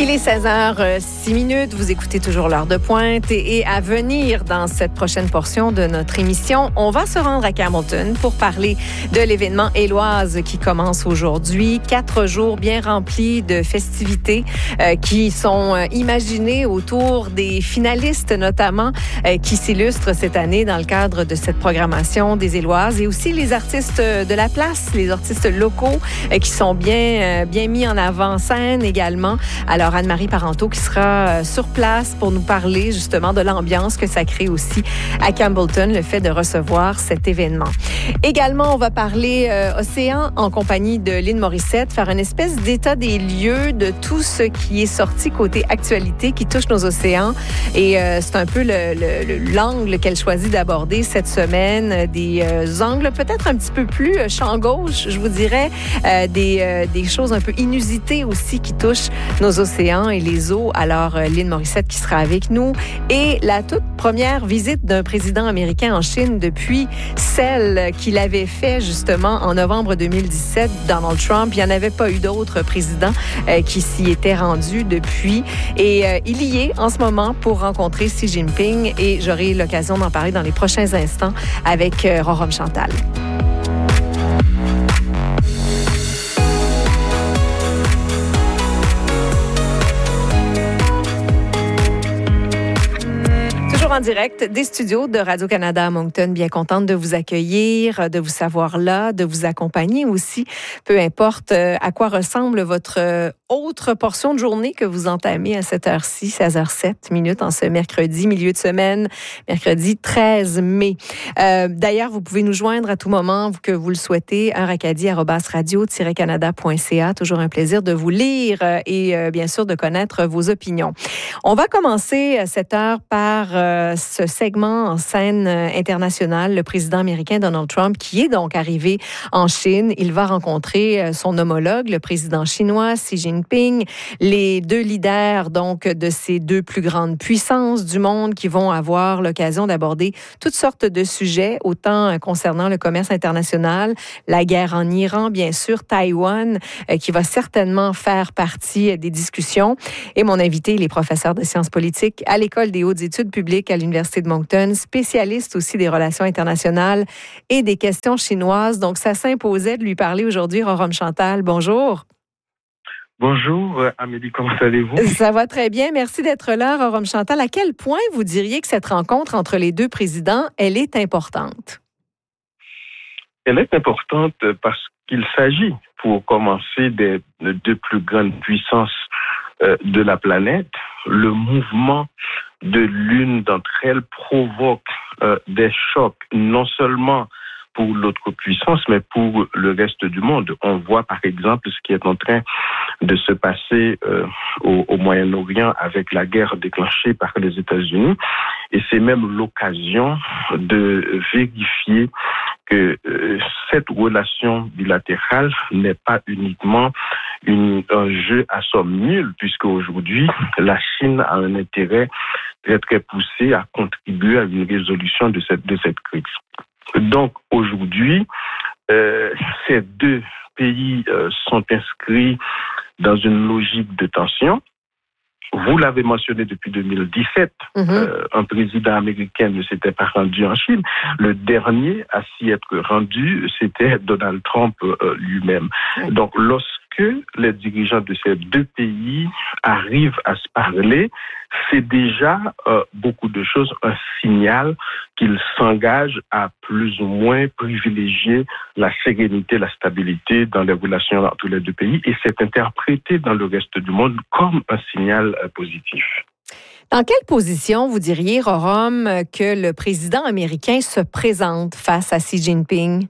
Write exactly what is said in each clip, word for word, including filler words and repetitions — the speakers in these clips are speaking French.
Il est seize heures six minutes. Vous écoutez toujours l'heure de pointe. Et, et à venir dans cette prochaine portion de notre émission, on va se rendre à Campbellton pour parler de l'événement Éloise qui commence aujourd'hui. Quatre jours bien remplis de festivités euh, qui sont euh, imaginées autour des finalistes notamment euh, qui s'illustrent cette année dans le cadre de cette programmation des Éloises et aussi les artistes de la place, les artistes locaux euh, qui sont bien, euh, bien mis en avant-scène également. Alors, Anne-Marie Parenteau qui sera sur place pour nous parler justement de l'ambiance que ça crée aussi à Campbellton, le fait de recevoir cet événement. Également, on va parler euh, océan en compagnie de Lynn Morissette, faire une espèce d'état des lieux de tout ce qui est sorti côté actualité qui touche nos océans. Et euh, c'est un peu le, le, l'angle qu'elle choisit d'aborder cette semaine, des euh, angles peut-être un petit peu plus euh, champ gauche, je vous dirais, euh, des, euh, des choses un peu inusitées aussi qui touchent nos océans et les eaux. Alors, Lynn Morissette qui sera avec nous. Et la toute première visite d'un président américain en Chine depuis celle qu'il avait fait justement en novembre deux mille dix-sept, Donald Trump. Il n'y en avait pas eu d'autres présidents euh, qui s'y étaient rendus depuis. Et euh, il y est en ce moment pour rencontrer Xi Jinping et j'aurai l'occasion d'en parler dans les prochains instants avec euh, Rorom Chantal. En direct des studios de Radio-Canada à Moncton. Bien contente de vous accueillir, de vous savoir là, de vous accompagner aussi, peu importe à quoi ressemble votre autre portion de journée que vous entamez à cette heure-ci, seize heures sept minutes en ce mercredi, milieu de semaine, mercredi treize mai. Euh, d'ailleurs, vous pouvez nous joindre à tout moment que vous le souhaitez, heure acadie arobase radio tiret canada point c a. Toujours un plaisir de vous lire et euh, bien sûr de connaître vos opinions. On va commencer cette heure par euh, ce segment en scène internationale, le président américain Donald Trump, qui est donc arrivé en Chine. Il va rencontrer son homologue, le président chinois Xi Jinping, les deux leaders donc de ces deux plus grandes puissances du monde qui vont avoir l'occasion d'aborder toutes sortes de sujets, autant concernant le commerce international, la guerre en Iran, bien sûr, Taïwan, qui va certainement faire partie des discussions. Et mon invité, il est professeur de sciences politiques à l'École des hautes études publiques à l'Université de Moncton, spécialiste aussi des relations internationales et des questions chinoises. Donc, ça s'imposait de lui parler aujourd'hui. Rorom Chantal, bonjour. Bonjour, Amélie, comment allez-vous? Ça va très bien. Merci d'être là, Rorom Chantal. À quel point vous diriez que cette rencontre entre les deux présidents, elle est importante? Elle est importante parce qu'il s'agit, pour commencer, des deux plus grandes puissances de la planète. Le mouvement de l'une d'entre elles provoque euh, des chocs, non seulement pour l'autre puissance, mais pour le reste du monde. On voit par exemple ce qui est en train de se passer euh, au, au Moyen-Orient avec la guerre déclenchée par les États-Unis. Et c'est même l'occasion de vérifier que euh, cette relation bilatérale n'est pas uniquement une, un jeu à somme nulle, puisque aujourd'hui, la Chine a un intérêt très très poussé à contribuer à une résolution de cette, de cette crise. Donc aujourd'hui, euh, ces deux pays euh, sont inscrits dans une logique de tension. Vous l'avez mentionné depuis deux mille dix-sept, mm-hmm. euh, un président américain ne s'était pas rendu en Chine. Le dernier à s'y être rendu, c'était Donald Trump euh, lui-même. Mm-hmm. Donc lorsque les dirigeants de ces deux pays arrivent à se parler, c'est déjà euh, beaucoup de choses, un signal qu'ils s'engagent à plus ou moins privilégier la sérénité, la stabilité dans les relations entre les deux pays, et c'est interprété dans le reste du monde comme un signal euh, positif. Dans quelle position vous diriez, Rorom, que le président américain se présente face à Xi Jinping?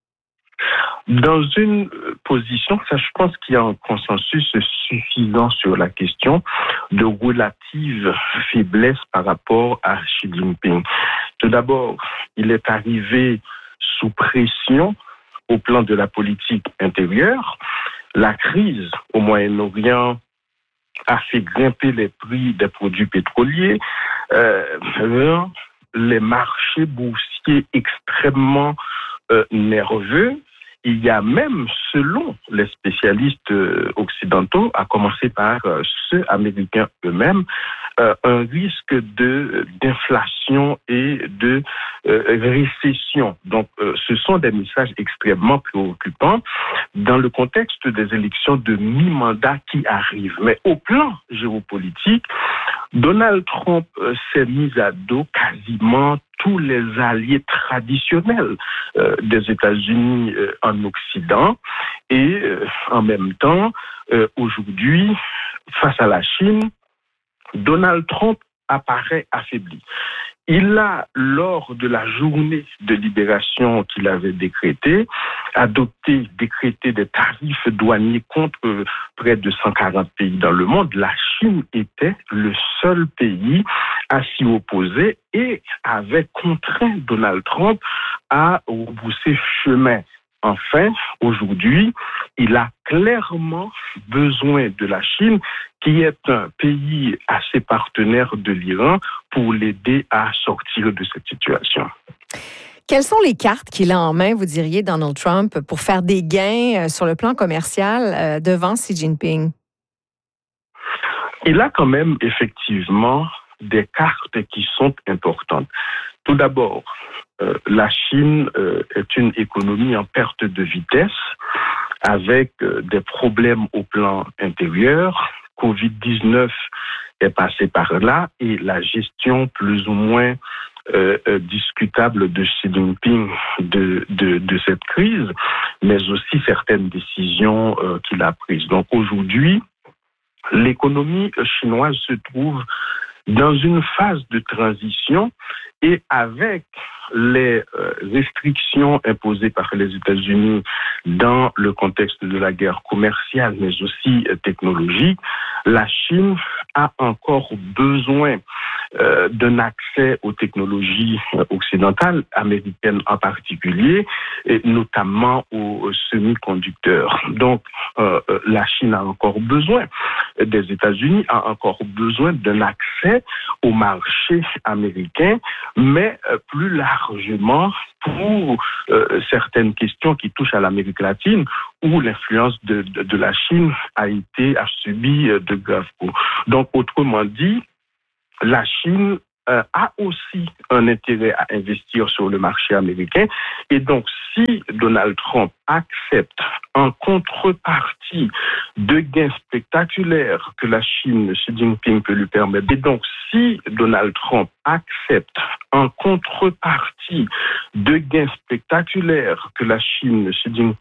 Dans une position, ça, je pense qu'il y a un consensus suffisant sur la question de relative faiblesse par rapport à Xi Jinping. Tout d'abord, il est arrivé sous pression au plan de la politique intérieure. La crise au Moyen-Orient a fait grimper les prix des produits pétroliers, euh, les marchés boursiers extrêmement euh, nerveux. il y a même, selon les spécialistes occidentaux, à commencer par ceux américains eux-mêmes, euh, un risque de d'inflation et de euh, récession. Donc, euh, ce sont des messages extrêmement préoccupants dans le contexte des élections de mi-mandat qui arrivent. Mais au plan géopolitique, Donald Trump euh, s'est mis à dos quasiment tous les alliés traditionnels euh, des États-Unis euh, en Occident et euh, en même temps, euh, aujourd'hui, face à la Chine, Donald Trump apparaît affaibli. Il a, lors de la journée de libération qu'il avait décrétée, adopté, décrété des tarifs douaniers contre près de cent quarante pays dans le monde. La Chine était le seul pays à s'y opposer et avait contraint Donald Trump à repousser chemin. Enfin, aujourd'hui, il a clairement besoin de la Chine, qui est un pays assez partenaire de l'Iran, pour l'aider à sortir de cette situation. Quelles sont les cartes qu'il a en main, vous diriez, Donald Trump, pour faire des gains sur le plan commercial devant Xi Jinping? Il a quand même effectivement des cartes qui sont importantes. Tout d'abord, euh, la Chine euh, est une économie en perte de vitesse, avec euh, des problèmes au plan intérieur. covid dix-neuf est passé par là et la gestion plus ou moins euh, euh, discutable de Xi Jinping de, de, de cette crise, mais aussi certaines décisions euh, qu'il a prises. Donc aujourd'hui, l'économie chinoise se trouve dans une phase de transition et avec les euh, restrictions imposées par les États-Unis dans le contexte de la guerre commerciale, mais aussi euh, technologique, la Chine a encore besoin euh, d'un accès aux technologies euh, occidentales, américaines en particulier, et notamment aux semi-conducteurs. Donc, euh, la Chine a encore besoin des États-Unis, a encore besoin d'un accès au marché américain, mais euh, plus largement pour euh, certaines questions qui touchent à l'Amérique latine, où l'influence de, de, de la Chine a été, a subi euh, de graves coups. Donc, autrement dit, la Chine euh, a aussi un intérêt à investir sur le marché américain. Et donc, si Donald Trump accepte en contrepartie de gains spectaculaires que la Chine, Xi Jinping peut lui permettre, et donc si Donald Trump accepte en contrepartie de gains spectaculaires que la Chine, Xi Jinping